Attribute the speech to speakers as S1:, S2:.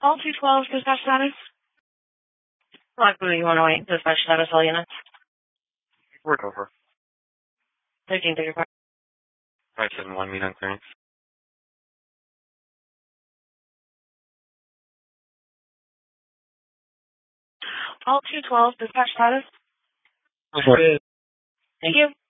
S1: All 212, dispatch status. Block Blue, you want to wait? Dispatch status, all units.
S2: Work over.
S1: 1335.
S2: 571, meet on clearance.
S1: All 212, dispatch status.
S2: Good.
S1: Thank you.